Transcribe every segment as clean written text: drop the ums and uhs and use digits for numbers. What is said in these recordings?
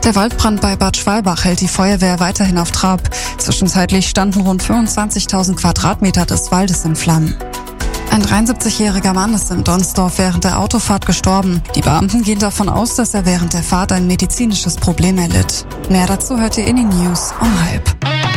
Der Waldbrand bei Bad Schwalbach hält die Feuerwehr weiterhin auf Trab. Zwischenzeitlich standen rund 25.000 Quadratmeter des Waldes in Flammen. Ein 73-jähriger Mann ist in Donsdorf während der Autofahrt gestorben. Die Beamten gehen davon aus, dass er während der Fahrt ein medizinisches Problem erlitt. Mehr dazu hört ihr in den News um 12:30.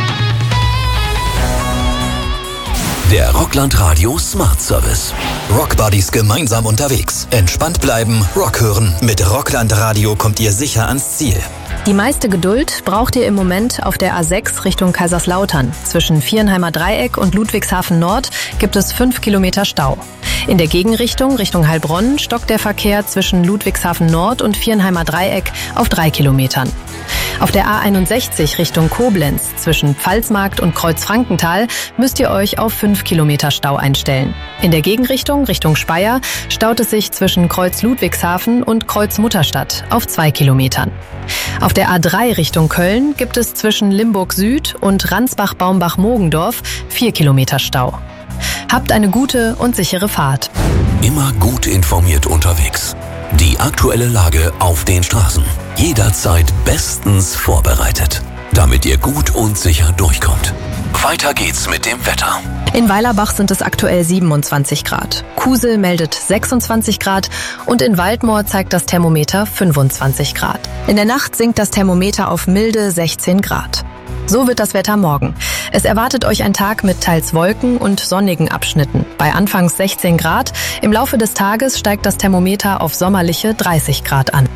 Der Rockland Radio Smart Service. Rockbuddies gemeinsam unterwegs. Entspannt bleiben, Rock hören. Mit Rockland Radio kommt ihr sicher ans Ziel. Die meiste Geduld braucht ihr im Moment auf der A6 Richtung Kaiserslautern. Zwischen Viernheimer Dreieck und Ludwigshafen Nord gibt es 5 Kilometer Stau. In der Gegenrichtung, Richtung Heilbronn, stockt der Verkehr zwischen Ludwigshafen Nord und Viernheimer Dreieck auf 3 Kilometern. Auf der A61 Richtung Koblenz zwischen Pfalzmarkt und Kreuzfrankenthal müsst ihr euch auf 5 Kilometer Stau einstellen. In der Gegenrichtung, Richtung Speyer, staut es sich zwischen Kreuz Ludwigshafen und Kreuz Mutterstadt auf 2 Kilometern. Auf der A3 Richtung Köln gibt es zwischen Limburg Süd und Ransbach-Baumbach-Mogendorf 4 Kilometer Stau. Habt eine gute und sichere Fahrt. Immer gut informiert unterwegs. Die aktuelle Lage auf den Straßen. Jederzeit bestens vorbereitet, damit ihr gut und sicher durchkommt. Weiter geht's mit dem Wetter. In Weilerbach sind es aktuell 27 Grad. Kusel meldet 26 Grad und in Waldmoor zeigt das Thermometer 25 Grad. In der Nacht sinkt das Thermometer auf milde 16 Grad. So wird das Wetter morgen. Es erwartet euch ein Tag mit teils Wolken und sonnigen Abschnitten. Bei anfangs 16 Grad. Im Laufe des Tages steigt das Thermometer auf sommerliche 30 Grad an.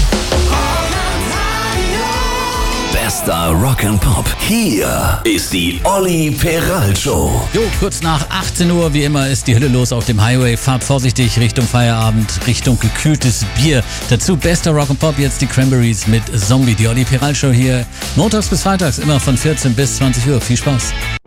Bester Rock'n'Pop. Hier ist die Olli Peral Show. Jo, kurz nach 18 Uhr, wie immer, ist die Hölle los auf dem Highway. Fahrt vorsichtig Richtung Feierabend, Richtung gekühltes Bier. Dazu bester Rock'n'Pop, jetzt die Cranberries mit Zombie. Die Olli Peral Show hier montags bis freitags, immer von 14 bis 20 Uhr. Viel Spaß.